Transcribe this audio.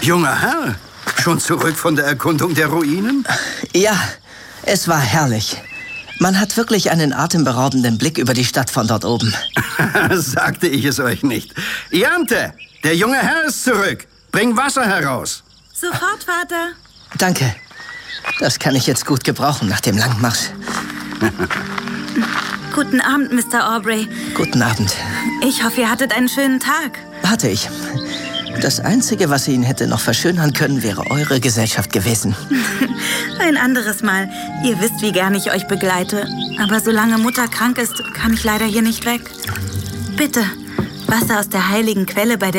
Junger Herr, schon zurück von der Erkundung der Ruinen? Ja, es war herrlich. Man hat wirklich einen atemberaubenden Blick über die Stadt von dort oben. Sagte ich es euch nicht. Jante, der junge Herr ist zurück. Bring Wasser heraus. Sofort, Vater. Danke. Das kann ich jetzt gut gebrauchen nach dem langen Marsch. Guten Abend, Mr. Aubrey. Guten Abend. Ich hoffe, ihr hattet einen schönen Tag. Hatte ich. Das Einzige, was ihn hätte noch verschönern können, wäre eure Gesellschaft gewesen. Ein anderes Mal. Ihr wisst, wie gern ich euch begleite. Aber solange Mutter krank ist, kann ich leider hier nicht weg. Bitte, Wasser aus der heiligen Quelle bei der